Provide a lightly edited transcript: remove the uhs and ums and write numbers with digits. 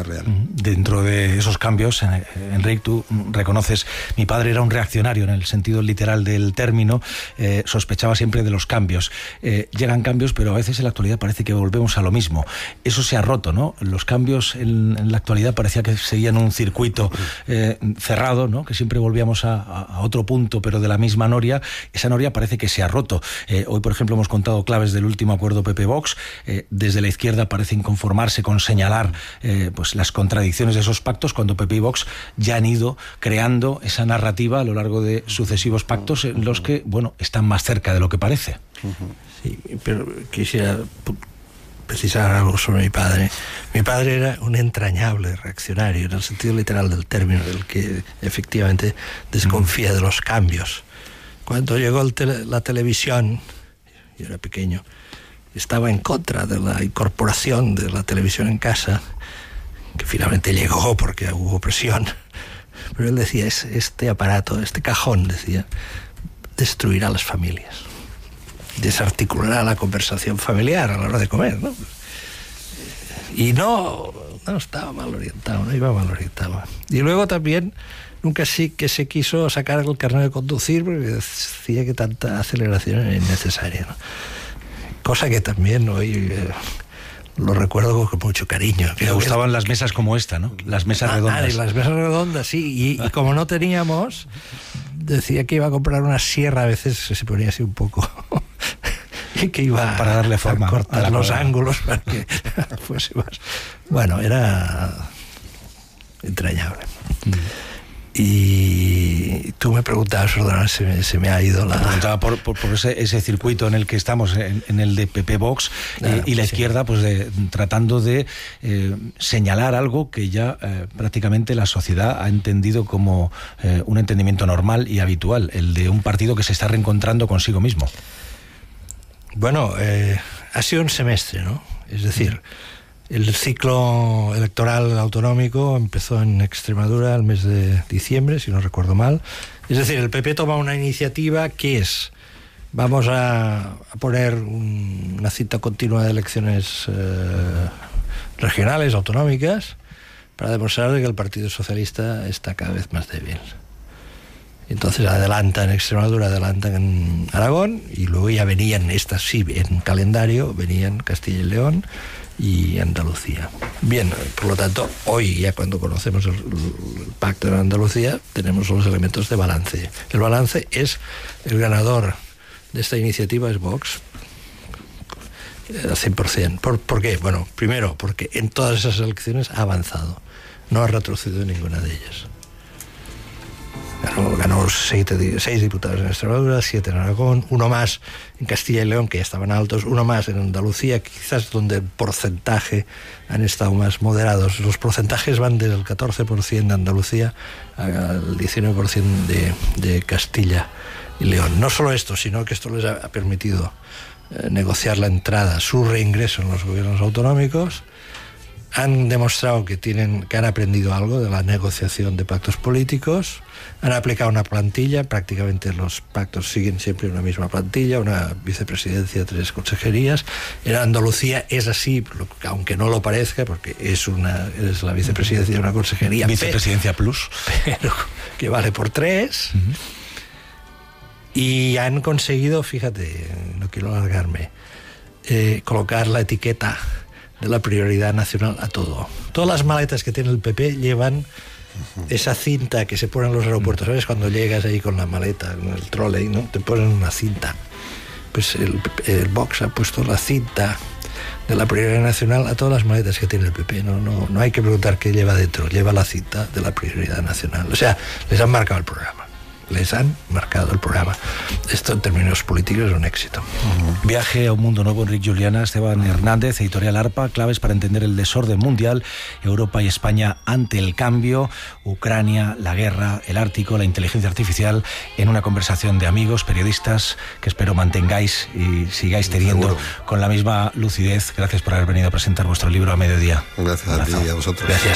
real. Dentro de esos cambios, Enric, tú reconoces, mi padre era un reaccionario en el sentido literal del término, sospechaba siempre de los cambios. Llegan cambios, pero a veces en la actualidad parece que volvemos a lo mismo. Eso se ha roto, ¿no? Los cambios en la actualidad parecía que seguían un circuito cerrado, ¿no? Que siempre volvíamos a otro punto, pero de la misma noria. Esa noria parece que se ha roto. Hoy, por ejemplo, hemos contado claves del último acuerdo PP-Vox. Desde la izquierda parecen conformarse con señalar pues las contradicciones de esos pactos, cuando PP y Vox ya han ido creando esa narrativa a lo largo de sucesivos pactos en los que, bueno, están más cerca de lo que parece. Sí, pero quisiera precisar algo sobre mi padre. Mi padre era un entrañable reaccionario, en el sentido literal del término, del que efectivamente desconfía de los cambios. Cuando llegó la televisión, yo era pequeño, estaba en contra de la incorporación de la televisión en casa, que finalmente llegó porque hubo presión. Pero él decía, este aparato, este cajón, decía, destruirá las familias, desarticulará la conversación familiar a la hora de comer, ¿no? Y no estaba mal orientado, no iba mal orientado. Y luego también nunca sí que se quiso sacar el carnet de conducir porque decía que tanta aceleración era innecesaria, ¿no? Cosa que también hoy lo recuerdo con mucho cariño. Me gustaban las mesas como esta, ¿no? Las mesas redondas. Las mesas redondas, sí. Y como no teníamos, decía que iba a comprar una sierra, a veces se ponía así un poco... y que iba para darle forma a cortar los ángulos para que fuese más... Bueno, era entrañable. Y tú me preguntabas, perdón, se me ha ido la... Me preguntaba por ese circuito en el que estamos, en el de PP-Vox, y la izquierda, pues tratando de señalar algo que ya prácticamente la sociedad ha entendido como un entendimiento normal y habitual, el de un partido que se está reencontrando consigo mismo. Bueno, ha sido un semestre, ¿no? Es decir, el ciclo electoral autonómico empezó en Extremadura el mes de diciembre, si no recuerdo mal. Es decir, el PP toma una iniciativa que es: vamos a poner una cita continua de elecciones regionales, autonómicas, para demostrar que el Partido Socialista está cada vez más débil. Entonces adelantan Extremadura, adelantan en Aragón, y luego ya venían, estas sí, en calendario, venían Castilla y León y Andalucía. Bien, por lo tanto, hoy, ya cuando conocemos el pacto en Andalucía, tenemos los elementos de balance. El balance es: el ganador de esta iniciativa es Vox, al 100%. ¿Por qué? Bueno, primero, porque en todas esas elecciones ha avanzado, no ha retrocedido en ninguna de ellas. Ganó 6 diputados en Extremadura, 7 en Aragón, 1 más en Castilla y León, que ya estaban altos, 1 más en Andalucía, quizás donde el porcentaje han estado más moderados. Los porcentajes van desde el 14% de Andalucía al 19% de Castilla y León. No solo esto, sino que esto les ha permitido negociar la entrada, su reingreso en los gobiernos autonómicos. Han demostrado que han aprendido algo de la negociación de pactos políticos, han aplicado una plantilla, prácticamente los pactos siguen siempre una misma plantilla, una vicepresidencia, 3 consejerías. En Andalucía es así, aunque no lo parezca, porque es la vicepresidencia de una consejería. Vicepresidencia plus. Pero que vale por 3. Y han conseguido, fíjate, no quiero alargarme, colocar la etiqueta de la prioridad nacional a todo. Todas las maletas que tiene el PP llevan esa cinta que se pone en los aeropuertos, ¿sabes? Cuando llegas ahí con la maleta, en el trolley, ¿no? Te ponen una cinta. Pues el Vox ha puesto la cinta de la prioridad nacional a todas las maletas que tiene el PP. No hay que preguntar qué lleva dentro, lleva la cinta de la prioridad nacional. O sea, les han marcado el programa. Esto en términos políticos es un éxito. Viaje a un mundo nuevo, Enric Juliana. Esteban Hernández, editorial ARPA, claves para entender el desorden mundial, Europa y España ante el cambio, Ucrania, la guerra, el Ártico, la inteligencia artificial, en una conversación de amigos, periodistas, que espero mantengáis y sigáis teniendo con la misma lucidez. Gracias por haber venido a presentar vuestro libro a mediodía. Gracias a ti y a vosotros. Gracias.